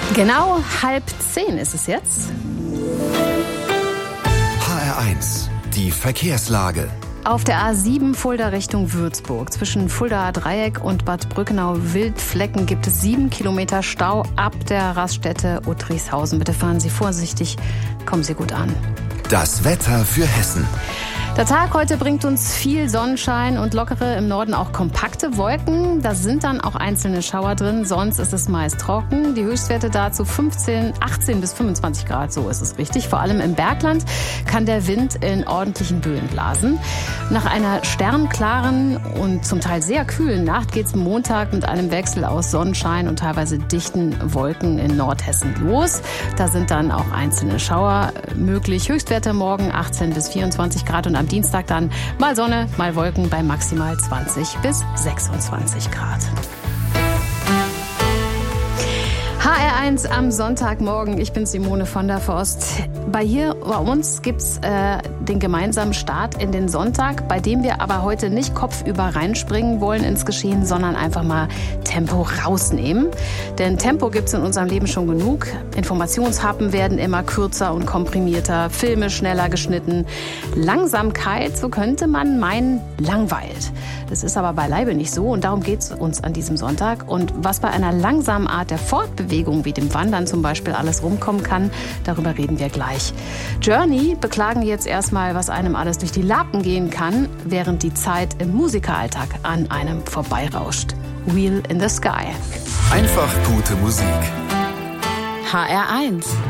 Genau 9:30 ist es jetzt. HR1, die Verkehrslage. Auf der A7 Fulda Richtung Würzburg. Zwischen Fuldaer Dreieck und Bad Brückenau-Wildflecken gibt es 7 Kilometer Stau ab der Raststätte Uttrichshausen. Bitte fahren Sie vorsichtig, kommen Sie gut an. Das Wetter für Hessen. Der Tag heute bringt uns viel Sonnenschein und lockere, im Norden auch kompakte Wolken. Da sind dann auch einzelne Schauer drin, sonst ist es meist trocken. Die Höchstwerte dazu 18 bis 25 Grad, so ist es richtig. Vor allem im Bergland kann der Wind in ordentlichen Böen blasen. Nach einer sternklaren und zum Teil sehr kühlen Nacht geht's Montag mit einem Wechsel aus Sonnenschein und teilweise dichten Wolken in Nordhessen los. Da sind dann auch einzelne Schauer möglich. Höchstwerte morgen 18 bis 24 Grad und am Dienstag dann mal Sonne, mal Wolken bei maximal 20 bis 26 Grad. HR1 am Sonntagmorgen. Ich bin Simone von der Forst. Bei uns gibt's den gemeinsamen Start in den Sonntag, bei dem wir aber heute nicht kopfüber reinspringen wollen ins Geschehen, sondern einfach mal Tempo rausnehmen. Denn Tempo gibt's in unserem Leben schon genug. Informationshappen werden immer kürzer und komprimierter, Filme schneller geschnitten. Langsamkeit, so könnte man meinen, langweilt. Das ist aber beileibe nicht so und darum geht's uns an diesem Sonntag. Und was bei einer langsamen Art der Fortbewegung, wie dem Wandern zum Beispiel, alles rumkommen kann, darüber reden wir gleich. Journey beklagen jetzt erstmal, was einem alles durch die Lappen gehen kann, während die Zeit im Musikeralltag an einem vorbeirauscht. Wheel in the Sky. Einfach gute Musik. HR1.